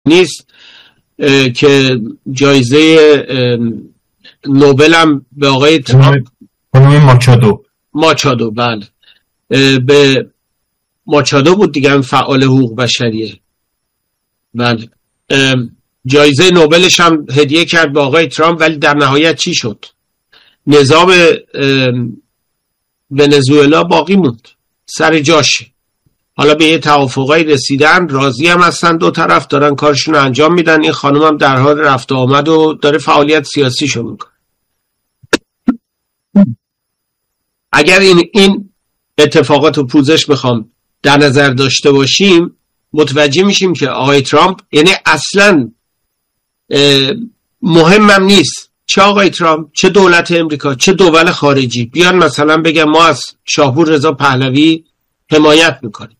نیست که جایزه نوبل هم به آقای ترامپ ماچادو بله به ماچادو بود دیگه، فعال حقوق بشریه بله، جایزه نوبلش هم هدیه کرد به آقای ترامپ. ولی در نهایت چی شد؟ نظام ونزوئلا باقی موند سر جاشه. حالا به یه توافقایی رسیدن، راضی هم هستن، دو طرف دارن کارشون رو انجام میدن. این خانم هم در حال رفت و آمد و داره فعالیت سیاسیشو میکنه. اگر این اتفاقات رو پوزش بخوام در نظر داشته باشیم، متوجه میشیم که آقای ترامپ یعنی اصلا مهمم نیست چه آقای ترامپ، چه دولت امریکا، چه دول خارجی بیان مثلا بگن ما از شاپور رضا پهلوی حمایت میکنیم.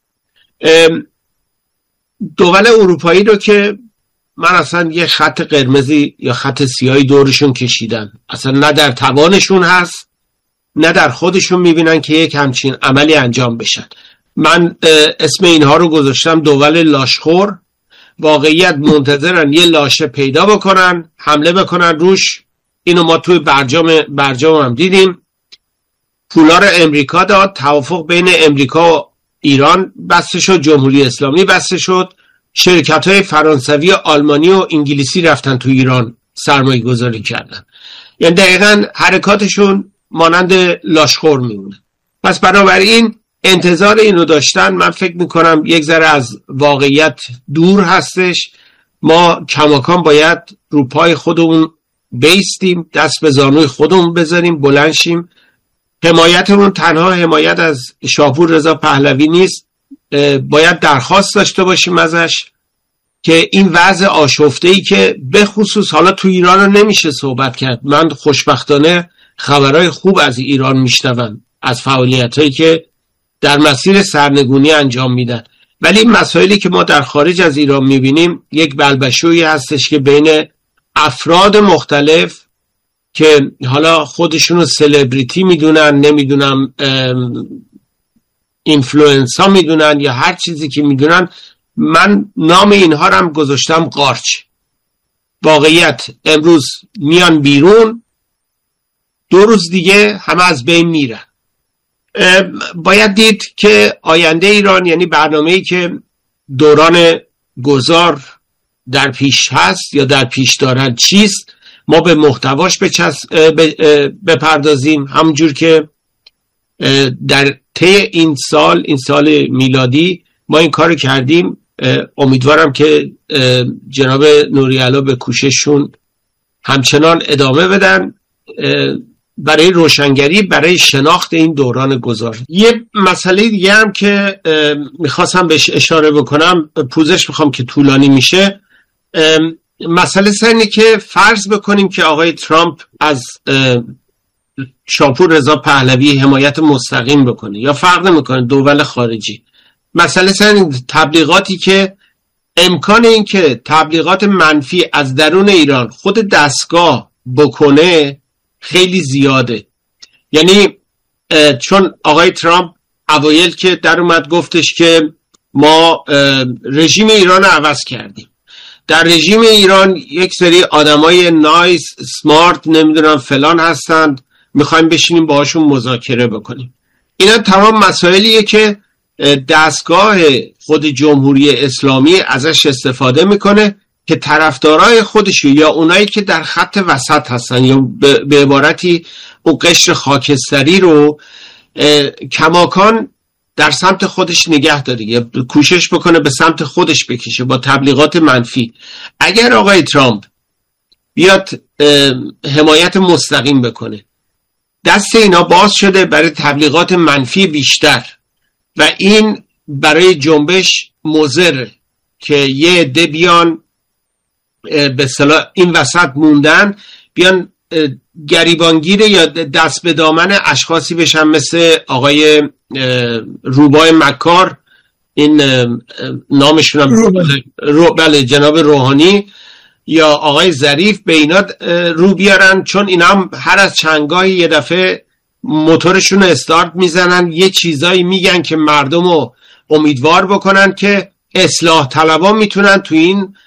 دول اروپایی رو که من اصلا یه خط قرمزی یا خط سیاهی دورشون کشیدن، اصلا نه در توانشون هست نه در خودشون میبینن که یک همچین عملی انجام بشن. من اسم اینها رو گذاشتم دول لاشخور. واقعیت منتظرن یه لاشه پیدا بکنن، حمله بکنن روش. اینو ما توی برجام هم دیدیم. پولا رو امریکا داد، توافق بین امریکا و ایران بسته شد، جمهوری اسلامی بسته شد، شرکت‌های فرانسوی، آلمانی و انگلیسی رفتن تو ایران سرمایه گذاری کردن. یعنی دقیقاً حرکاتشون مانند لاشخور میمونه. پس بنابراین انتظار اینو داشتن من فکر میکنم یک ذره از واقعیت دور هستش. ما کماکان باید رو پای خودمون بیستیم، دست به زانوی خودمون بذاریم، بلند شیم. حمایتمون تنها حمایت از شاپور رضا پهلوی نیست، باید درخواست داشته باشیم ازش که این وضع آشفته‌ای که به خصوص حالا تو ایران رو نمیشه صحبت کرد. من خوشبختانه خبرهای خوب از ایران میشنوم، از فعالیتایی که در مسیر سرنگونی انجام میدن. ولی این مسائلی که ما در خارج از ایران میبینیم یک بلبشویی هستش که بین افراد مختلف که حالا خودشونو سلبریتی میدونن، نمیدونم اینفلوئنسا میدونن یا هر چیزی که میدونن، من نام اینها رو هم گذاشتم قارچ. واقعیت امروز میان بیرون، 2 روز دیگه همه از بین میرن. باید دید که آینده ایران، یعنی برنامه‌ای که دوران گذار در پیش هست یا در پیش دارن چیست، ما به محتواش بپردازیم. همونجور که در طی این سال میلادی ما این کار کردیم. امیدوارم که جناب نوری‌علا به کوشششون همچنان ادامه بدن برای روشنگری، برای شناخت این دوران گذار. یه مسئله دیگه هم که میخواستم بهش اشاره بکنم، پوزش میخوام که طولانی میشه. مسئله اینه که فرض بکنیم که آقای ترامپ از شاپور رضا پهلوی حمایت مستقیم بکنه یا فرق نمیکنه دول خارجی. مسئله این تبلیغاتی که امکان این که تبلیغات منفی از درون ایران خود دستگاه بکنه خیلی زیاده. یعنی چون آقای ترامپ اوایل که در اومد گفتش که ما رژیم ایران رو عوض کردیم، در رژیم ایران یک سری آدمای نایس سمارت نمیدونم فلان هستند، میخوایم بشینیم باهاشون مذاکره بکنیم. اینا تمام مسائلیه که دستگاه خود جمهوری اسلامی ازش استفاده میکنه که طرفدارای خودشو یا اونایی که در خط وسط هستن یا به عبارتی اون قشر خاکستری رو کماکان در سمت خودش نگه داره یا کوشش بکنه به سمت خودش بکشه با تبلیغات منفی. اگر آقای ترامپ بیاد حمایت مستقیم بکنه، دست اینا باز شده برای تبلیغات منفی بیشتر و این برای جنبش مضر که یه عده بیان به اصطلاح این وسط موندن، بیان گریبانگیر یا دست به دامن اشخاصی بشن مثل آقای روبای مکار، این نامشون هم بله جناب روحانی، یا آقای ظریف، به اینا رو بیارن، چون اینا هم هر از چندگاهی یه دفعه موتورشون رو استارت میزنن، یه چیزایی میگن که مردم رو امیدوار بکنن که اصلاح طلبان میتونن تو این